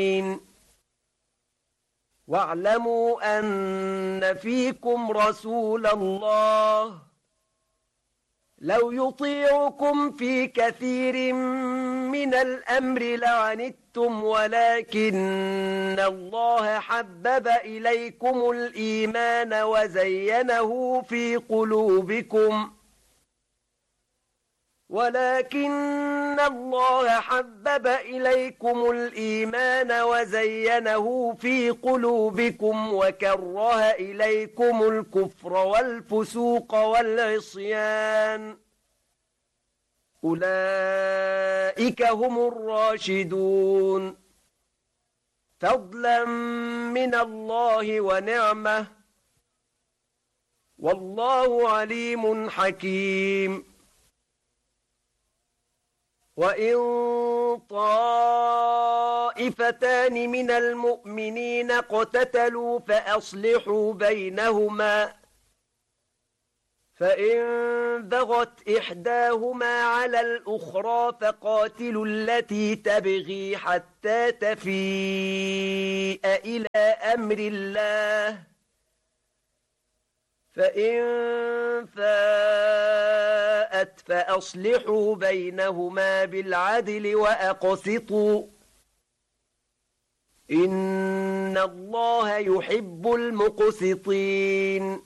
واعلموا أن فيكم رسول الله لو يطيعكم في كثير من الأمر لعنتم ولكن الله حبب إليكم الإيمان وزينه في قلوبكم وكره إليكم الكفر والفسوق والعصيان أولئك هم الراشدون فضلا من الله ونعمة والله عليم حكيم وإن طائفتان من المؤمنين اقتتلوا فأصلحوا بينهما فإن بغت إحداهما على الأخرى فقاتلوا التي تبغي حتى تفيء إلى أمر الله فإن فاءت فأصلحوا بينهما بالعدل وأقسطوا إن الله يحب المقسطين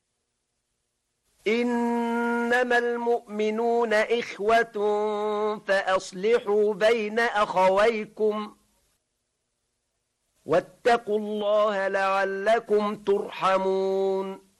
إنما المؤمنون إخوة فأصلحوا بين أخويكم واتقوا الله لعلكم ترحمون